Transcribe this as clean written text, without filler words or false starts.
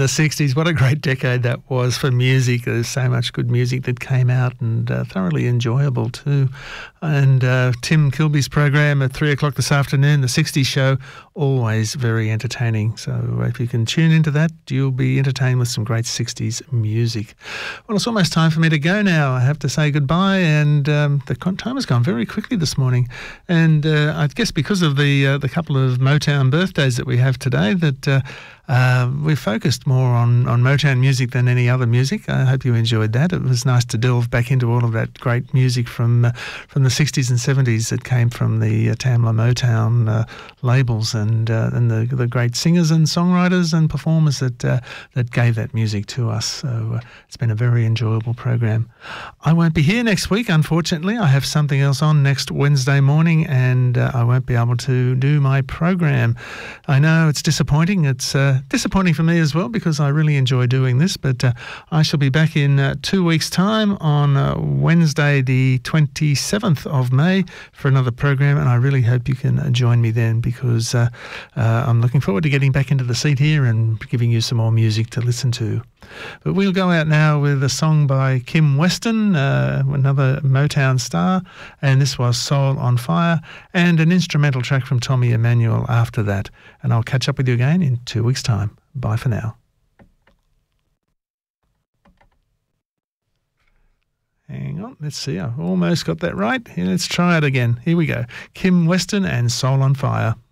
the 60s. What a great decade that was for music. There's so much good music that came out and thoroughly enjoyable too. And Tim Kilby's program at 3 o'clock this afternoon, the 60s show, always very entertaining. So if you can tune into that, you'll be entertained with some great 60s music. Well, it's almost time for me to go now. I have to say goodbye, and the time has gone very quickly this morning. And I guess because of the couple of Motown birthdays that we have today, that we focused more on Motown music than any other music. I hope you enjoyed that. It was nice to delve back into all of that great music from the 60s and 70s that came from the Tamla Motown labels and the great singers and songwriters and performers that gave that music to us. So it's been a very enjoyable program. I won't be here next week, unfortunately. I have something else on next Wednesday morning, and I won't be able to do my program. I know it's disappointing. It's disappointing for me as well, because I really enjoy doing this, but I shall be back in 2 weeks' time on Wednesday the 27th of May for another program, and I really hope you can join me then, because I'm looking forward to getting back into the seat here and giving you some more music to listen to. But we'll go out now with a song by Kim Weston, another Motown star, and this was Soul on Fire, and an instrumental track from Tommy Emmanuel after that. And I'll catch up with you again in 2 weeks' time. Bye for now. Hang on, let's see. I've almost got that right. Let's try it again. Here we go. Kim Weston and Soul on Fire.